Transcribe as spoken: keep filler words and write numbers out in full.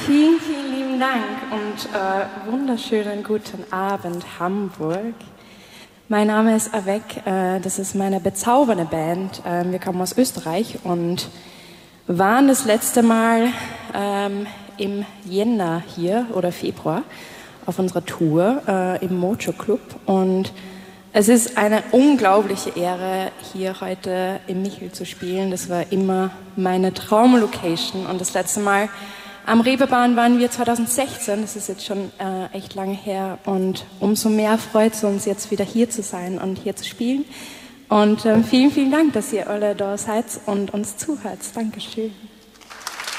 Vielen, vielen lieben Dank und äh, wunderschönen guten Abend, Hamburg. Mein Name ist Avec, äh, das ist meine bezaubernde Band. Äh, wir kommen aus Österreich und waren das letzte Mal ähm, im Jänner hier oder Februar auf unserer Tour äh, im Mojo Club und es ist eine unglaubliche Ehre, hier heute im Michel zu spielen. Das war immer meine Traumlocation und das letzte Mal am Reeperbahn waren wir zweitausendsechzehn, das ist jetzt schon äh, echt lange her und umso mehr freut es uns jetzt wieder hier zu sein und hier zu spielen. Und äh, vielen, vielen Dank, dass ihr alle da seid und uns zuhört. Dankeschön.